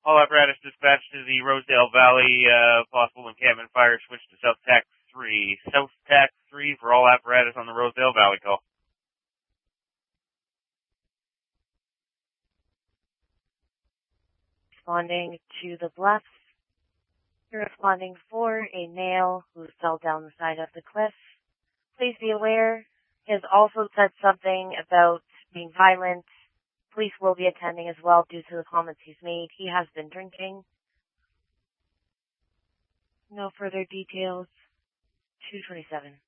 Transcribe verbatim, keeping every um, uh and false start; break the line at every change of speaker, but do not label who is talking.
All apparatus dispatched to the Rosedale Valley, uh, possible encampment fire switch to South Tac three. South Tac three for all apparatus on the Rosedale Valley call.
Responding to the bluffs. You're responding for a male who fell down the side of the cliff. Please be aware, he has also said something about being violent. Police will be attending as well due to the comments he's made. He has been drinking. No further details. two twenty-seven.